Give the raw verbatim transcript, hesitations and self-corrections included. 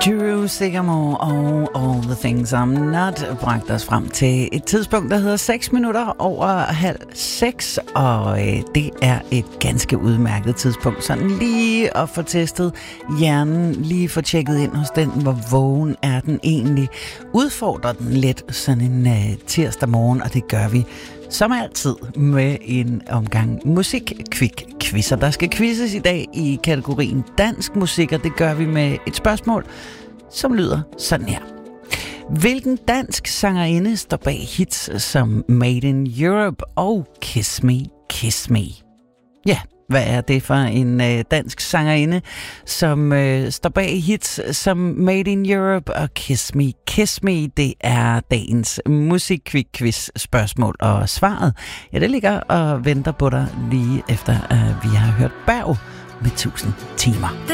Drew Sigamore og All the Things I'm Not bragte os frem til et tidspunkt, der hedder seks minutter over halv seks, og øh, det er et ganske udmærket tidspunkt, sådan lige at få testet hjernen, lige få tjekket ind hos den, hvor vågen er den egentlig. Udfordrer den lidt sådan en øh, tirsdag morgen, og det gør vi som altid med en omgang musik-kvik-quizzer. Der skal quizzes i dag i kategorien dansk musik, og det gør vi med et spørgsmål, som lyder sådan her. Hvilken dansk sangerinde står bag hits som Made in Europe og Kiss Me, Kiss Me? Ja, hvad er det for en øh, dansk sangerinde, som øh, står bag hits som Made in Europe og Kiss Me, Kiss Me? Det er dagens musik-quiz spørgsmål, og svaret, ja, det ligger og venter på dig lige efter, at vi har hørt Berg med tusind timer.